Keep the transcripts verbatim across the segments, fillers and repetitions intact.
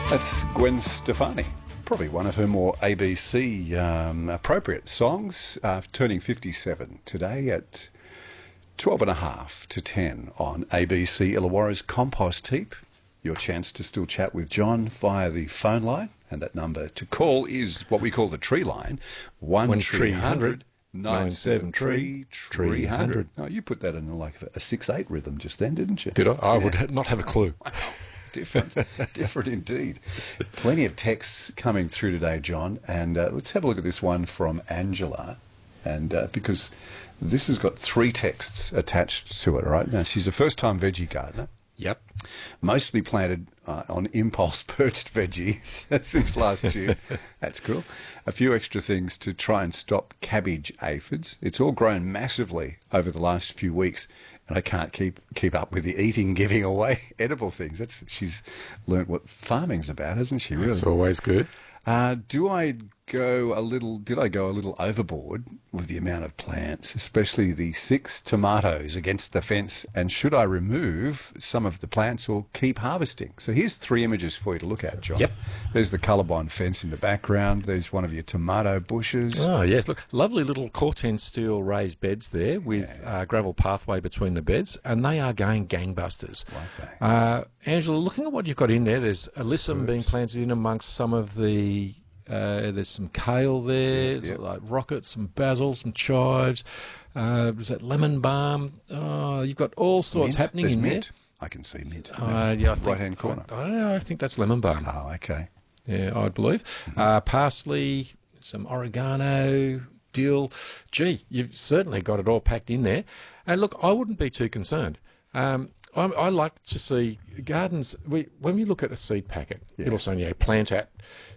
That's Gwen Stefani. Probably one of her more A B C um, appropriate songs. Uh, turning fifty-seven today at twelve and a half to ten on A B C Illawarra's Compost Heap. Your chance to still chat with John via the phone line. And that number to call is what we call the tree line. one three hundred nine seven three three hundred. Oh, you put that in like a six eight rhythm just then, didn't you? Did I? I Yeah. would not have a clue. Different, different indeed. Plenty of texts coming through today, John, and uh, let's have a look at this one from Angela, and uh, because this has got three texts attached to it. Right now, she's a first-time veggie gardener. Yep. Mostly planted uh, on impulse purchased veggies since last June. That's cool. A few extra things to try and stop cabbage aphids. It's all grown massively over the last few weeks, and I can't keep keep up with the eating, giving away edible things. That's she's learnt what farming's about, hasn't she? Really? That's always good. Uh, do I go a little? Did I go a little overboard with the amount of plants, especially the six tomatoes against the fence? And should I remove some of the plants or keep harvesting? So here's three images for you to look at, John. Yep. There's the colorbond fence in the background. There's one of your tomato bushes. Oh, yes. Look, lovely little Corten steel raised beds there with Yeah. uh, gravel pathway between the beds, and they are going gangbusters. Okay. Uh, Angela, looking at what you've got in there, there's alyssum being planted in amongst some of the... Uh, there's some kale there, Yeah, there's yep. like rockets, some basil, some chives. Uh, there's that lemon balm. Oh, you've got all sorts Mint. happening There's in mint. I can see mint. there. Uh, yeah, I think, Right hand corner. I, I think that's lemon balm. Oh, okay. Yeah, I'd believe. Uh, parsley, some oregano, dill. Gee, you've certainly got it all packed in there. And look, I wouldn't be too concerned. Um, I, I like to see gardens. We, when we look at a seed packet, Yeah. it'll say, you know, plant at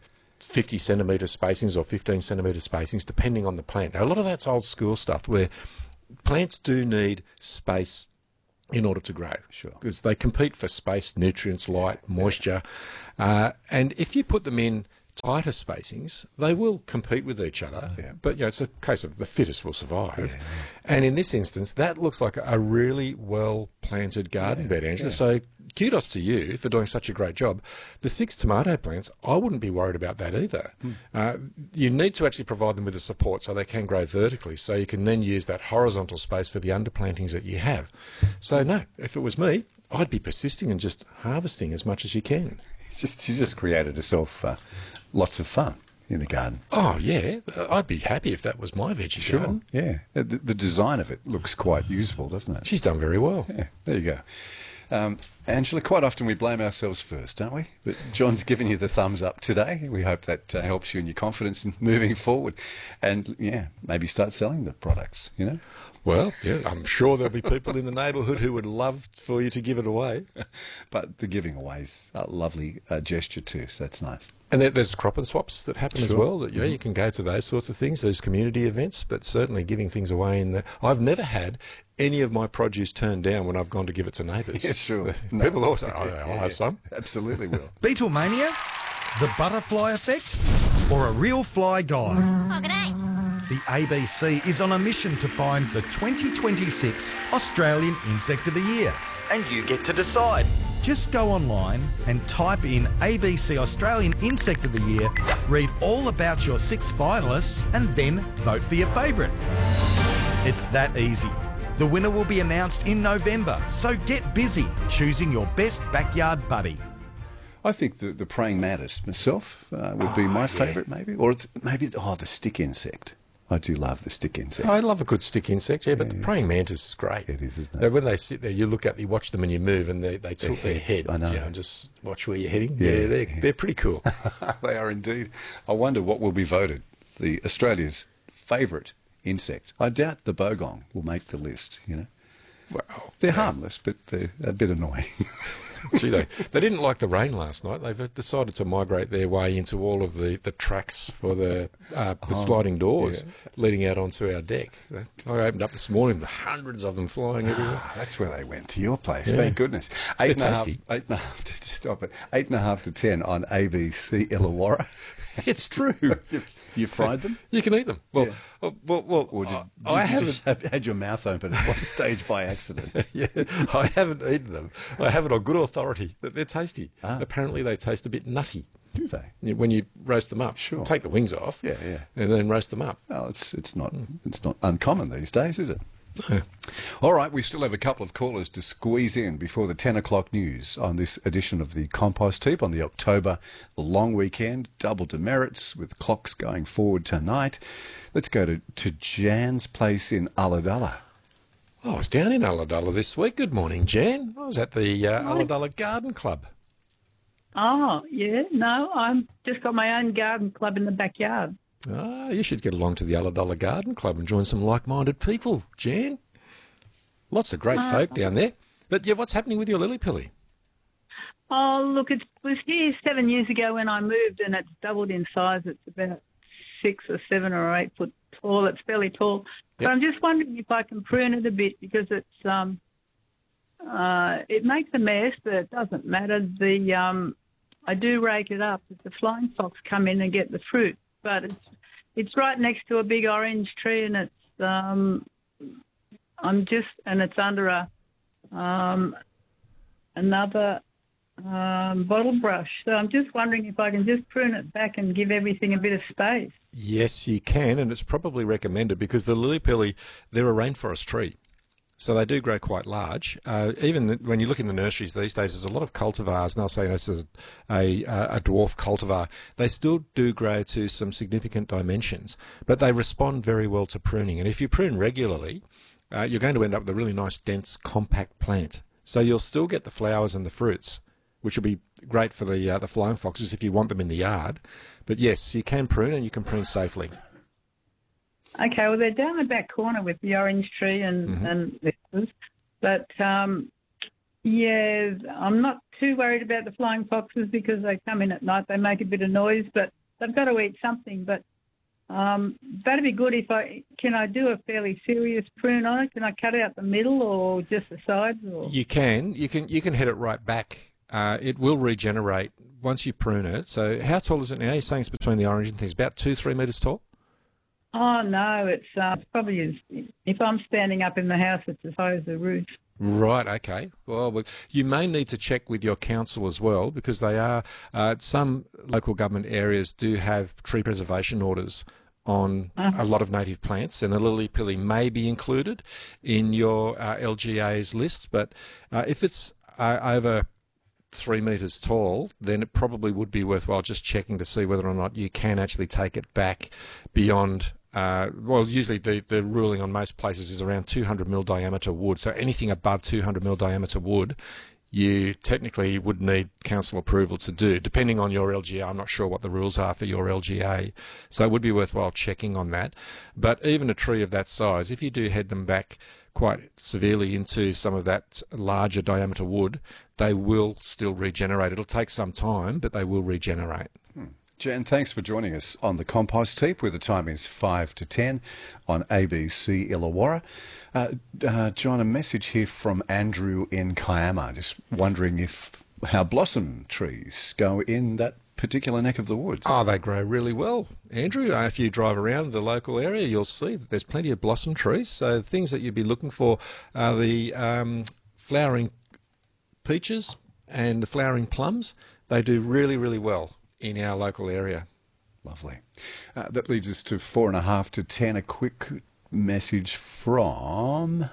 fifty centimetre spacings or fifteen centimetre spacings, depending on the plant. Now, a lot of that's old school stuff where plants do need space in order to grow. Sure. Because they compete for space, nutrients, light, moisture. Uh, and if you put them in tighter spacings, they will compete with each other. Yeah. But, you know, it's a case of the fittest will survive. And in this instance, that looks like a really well-planted garden bed, Angela. So kudos to you for doing such a great job. The six tomato plants, I wouldn't be worried about that either. Uh, you need to actually provide them with the support so they can grow vertically, so you can then use that horizontal space for the underplantings that you have. So no, if it was me, I'd be persisting and just harvesting as much as you can. It's just she's just created herself uh, lots of fun in the garden. Oh, yeah. I'd be happy if that was my veggie garden. Yeah. The, the design of it looks quite usable, doesn't it? She's done very well. Yeah, there you go. Um, Angela, quite often we blame ourselves first, don't we? But John's given you the thumbs up today. We hope that uh, helps you in your confidence in moving forward. And, yeah, maybe start selling the products, you know? Well, yeah, I'm sure there'll be people in the neighbourhood who would love for you to give it away. But the giving away is a lovely uh, gesture too, so that's nice. And there, there's crop and swaps that happen as Sure. well. That, you know, you can go to those sorts of things, those community events, but certainly giving things away in the... I've never had any of my produce turned down when I've gone to give it to neighbours. Yeah, sure. People always say, oh, yeah, I'll have some. Absolutely will. Beetlemania, the butterfly effect, or a real fly guide? Oh, g'day. The A B C is on a mission to find the twenty twenty-six Australian Insect of the Year. And you get to decide. Just go online and type in A B C Australian Insect of the Year, read all about your six finalists, and then vote for your favourite. It's that easy. The winner will be announced in November, so get busy choosing your best backyard buddy. I think the, the praying mantis myself uh, would be my favourite, maybe. Or it's, maybe, oh, the stick insect. I do love the stick insect. I love a good stick insect, yeah, but the praying mantis is great. It is, isn't it? Now, when they sit there, you look at, you watch them and you move, and they, they tilt their heads, head. I know. You know, and just watch where you're heading. Yeah, Yeah, they're, yeah. they're pretty cool. They are indeed. I wonder what will be voted the Australia's favourite insect. I doubt the bogong will make the list, you know. Well, They're harmless, but they're a bit annoying. Gee, they, they didn't like the rain last night. They've decided to migrate their way into all of the, the tracks for the uh, the sliding doors leading out onto our deck. I opened up this morning, hundreds of them flying everywhere. That's where they went, to your place. Yeah. Thank goodness. Eight They're and a half, tasty. eight and a half, stop it. Eight and a half to ten on A B C Illawarra. It's true. You, you fried them? You can eat them. Well, Yeah. well, well, well Or did, I, did I you haven't. just have, had your mouth open at one stage by accident? Yeah, I haven't eaten them. I have it on good authority that they're tasty. Ah. Apparently, they taste a bit nutty Do they? when you roast them up. Sure. Take the wings off. Yeah, yeah. And then roast them up. Well, it's it's not it's not uncommon these days, is it? All right, we still have a couple of callers to squeeze in before the ten o'clock news on this edition of the Compost Heap on the October long weekend. Double demerits with clocks going forward tonight. Let's go to, to Jan's place in Ulladulla. Oh, I was down in Ulladulla this week. Good morning, Jan. I was at the uh, Ulladulla Garden Club. Oh, yeah, no, I've just got my own garden club in the backyard. Ah, you should get along to the Ulladulla Garden Club and join some like-minded people, Jan. Lots of great Uh, folk down there. But yeah, what's happening with your lily pilly? Oh, look, it was here seven years ago when I moved, and it's doubled in size. It's about six or seven or eight foot tall. It's fairly tall. Yep. So I'm just wondering if I can prune it a bit because it's um, uh, it makes a mess, but it doesn't matter. The um, I do rake it up. If the flying fox come in and get the fruit, but it's it's right next to a big orange tree, and it's um, I'm just and it's under a um, another. Um, bottle brush. So I'm just wondering if I can just prune it back and give everything a bit of space. Yes, you can, and it's probably recommended because the lily pilly, they're a rainforest tree. So they do grow quite large. Uh, even when you look in the nurseries these days, there's a lot of cultivars, and they'll say it's a, a, a dwarf cultivar. They still do grow to some significant dimensions, but they respond very well to pruning. And if you prune regularly, uh, you're going to end up with a really nice, dense, compact plant. So you'll still get the flowers and the fruits, which will be great for the uh, the flying foxes if you want them in the yard. But yes, you can prune, and you can prune safely. Okay, well, they're down the back corner with the orange tree and, Mm-hmm. and this, but um, yeah, I'm not too worried about the flying foxes because they come in at night. They make a bit of noise, but they've got to eat something. But um, that'd be good if I can I do a fairly serious prune on it? Can I cut out the middle or just the sides? Or? You can, you can, you can head it right back. Uh, it will regenerate once you prune it. So how tall is it now? You're saying it's between the orange and things, about two, three metres tall? Oh, no, it's, uh, it's probably as, if I'm standing up in the house, it's as high as the roof. Right, okay. Well, well, you may need to check with your council as well because they are, uh, some local government areas do have tree preservation orders on Uh-huh. a lot of native plants, and the lily pilly may be included in your uh, L G A's list. But uh, if it's uh, over three metres tall, then it probably would be worthwhile just checking to see whether or not you can actually take it back beyond. Uh, well, usually the, the ruling on most places is around two hundred mil diameter wood. So anything above two hundred mil diameter wood, you technically would need council approval to do, depending on your L G A. I'm not sure what the rules are for your L G A. So it would be worthwhile checking on that. But even a tree of that size, if you do head them back quite severely into some of that larger diameter wood, they will still regenerate. It'll take some time, but they will regenerate. Jan, thanks for joining us on the Compost Heap, where the time is five to ten on A B C Illawarra. Uh, uh, John, a message here from Andrew in Kiama, just wondering if how blossom trees go in that particular neck of the woods. Oh, they grow really well, Andrew. Uh, if you drive around the local area, you'll see that there's plenty of blossom trees. So things that you'd be looking for are the um, flowering peaches and the flowering plums. They do really, really well in our local area. Lovely. Uh, that leads us to four and a half to ten. A quick message from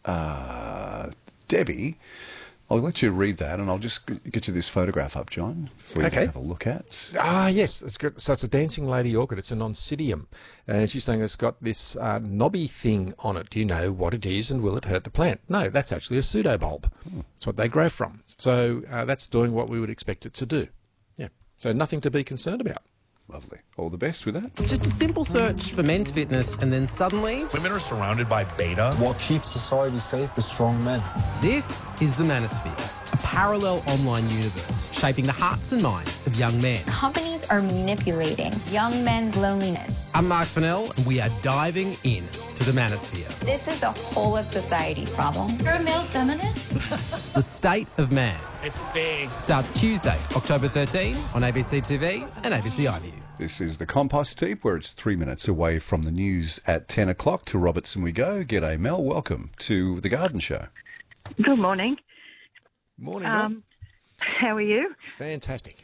uh, Debbie. I'll let you read that, and I'll just get you this photograph up, John, for you Okay. to have a look at. Ah, yes, it's good. So it's a dancing lady orchid. It's an oncidium, and she's saying it's got this uh, knobby thing on it. Do you know what it is, and will it hurt the plant? No, that's actually a pseudobulb. Hmm. That's what they grow from. So uh, that's doing what we would expect it to do. Yeah. So nothing to be concerned about. Lovely. All the best with that. Just a simple search for men's fitness, and then suddenly, Women are surrounded by beta. What keeps society safe is strong men. this is the Manosphere, a parallel online universe shaping the hearts and minds of young men. Companies are manipulating young men's loneliness. I'm Mark Fennell, and we are diving in to the Manosphere, This is a whole of society problem. You're a male feminist? the state of man. It's big. Starts Tuesday, October thirteenth on A B C T V and A B C iView. This is the Compost Heap, where it's three minutes away from the news at ten o'clock. To Robertson we go. G'day, Mel. Welcome to the Garden Show. Good morning. Morning, Mel. Um, how are you? Fantastic.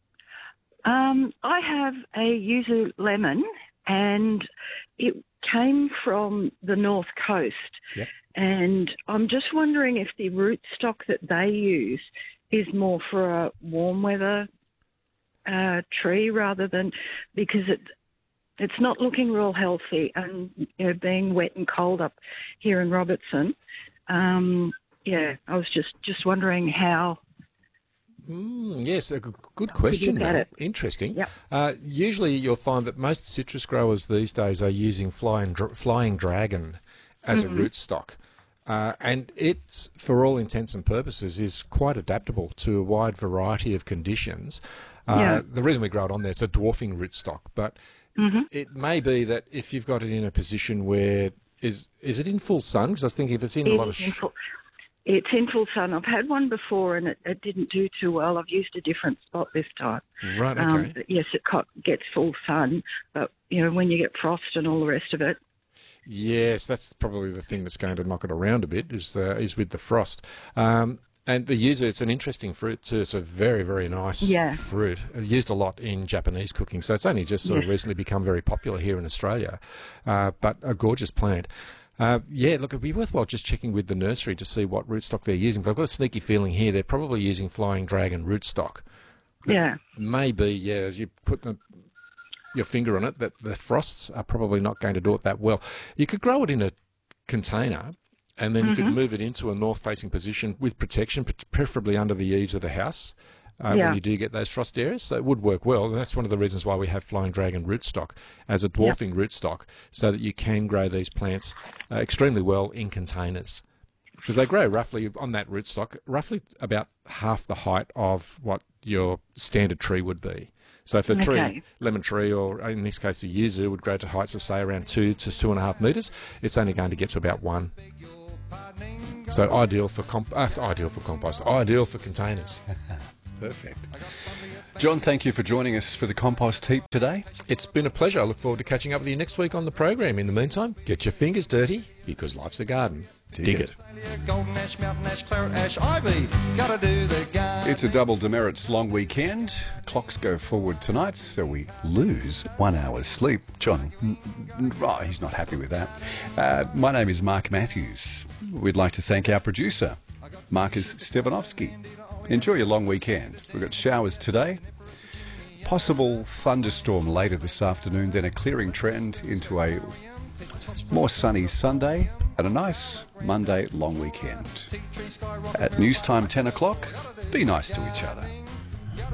Um, I have a yuzu lemon, and it came from the north coast. Yep. And I'm just wondering if the rootstock that they use is more for a warm weather uh, tree rather than because it it's not looking real healthy, and you know, being wet and cold up here in Robertson. Um, yeah, I was just, just wondering how. Mm, yes, a g- good question. Mel. It. Interesting. Yep. Uh, usually you'll find that most citrus growers these days are using flying, dr- flying dragon as Mm-hmm. a rootstock. Uh, and it's, for all intents and purposes, is quite adaptable to a wide variety of conditions. Uh, Yeah. The reason we grow it on there, it's a dwarfing rootstock, but Mm-hmm. it may be that if you've got it in a position where, is is it in full sun? Because I was thinking if it's in a It lot of... is in Sh- full- It's in full sun. I've had one before and it, it didn't do too well. I've used a different spot this time. right, okay. Um, but yes, it co- gets full sun, but you know when you get frost and all the rest of it. Yes, that's probably the thing that's going to knock it around a bit is uh, is with the frost. Um, and the yuzu, it's an interesting fruit too. It's a very, very nice Yeah. fruit. Used a lot in Japanese cooking, so it's only just sort of Yes. recently become very popular here in Australia. Uh, but a gorgeous plant. Uh, yeah, look, it'd be worthwhile just checking with the nursery to see what rootstock they're using. But I've got a sneaky feeling here they're probably using Flying Dragon rootstock. Yeah. Maybe, yeah, as you put the, your finger on it, that the frosts are probably not going to do it that well. You could grow it in a container, and then you Mm-hmm. could move it into a north-facing position with protection, pre- preferably under the eaves of the house uh, Yeah. when you do get those frost areas. So it would work well, and that's one of the reasons why we have Flying Dragon rootstock as a dwarfing rootstock, so that you can grow these plants uh, extremely well in containers. Because they grow roughly, on that rootstock, roughly about half the height of what your standard tree would be. So if the tree, Okay. lemon tree, or in this case the yuzu, would grow to heights of, say, around two to two and a half metres, it's only going to get to about one. So ideal for comp- uh, ideal for compost, ideal for containers. Perfect. John, thank you for joining us for the Compost Heap today. It's been a pleasure. I look forward to catching up with you next week on the program. In the meantime, get your fingers dirty, because life's a garden. Dig Dig it. it. Golden ash, mountain ash, claret ash, ivy. Gotta do the guy. It's a double demerits long weekend. Clocks go forward tonight, so we lose one hour's sleep. John, mm, mm, oh, he's not happy with that. Uh, my name is Mark Matthews. We'd like to thank our producer, Marcus Stevanovsky. Enjoy your long weekend. We've got showers today, possible thunderstorm later this afternoon, then a clearing trend into a more sunny Sunday and a nice Monday long weekend. At news time ten o'clock, be nice to each other.